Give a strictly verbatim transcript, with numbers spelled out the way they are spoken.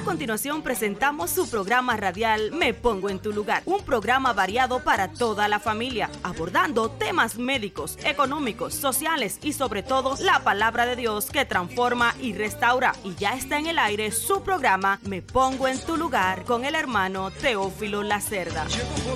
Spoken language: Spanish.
continuación presentamos su programa radial Me Pongo en tu Lugar, un programa variado para toda la familia, abordando temas médicos, económicos, sociales y sobre todo la palabra de Dios que transforma y restaura. Y ya está en el aire su programa Me Pongo en tu Lugar con el hermano Teófilo Lacerda.